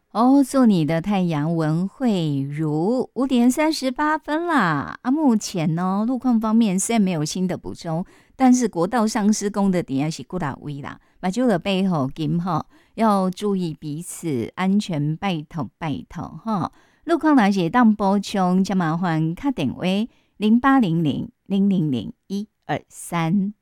哦，做你的太阳，文慧茹5:38啦。目前呢，路况方面虽然没有新的补充，但是国道上施工的点是几大位啦，马就的背后金哈，要注意彼此安全，拜托拜托哈。路况来写当补充，就麻烦打电话0800000123。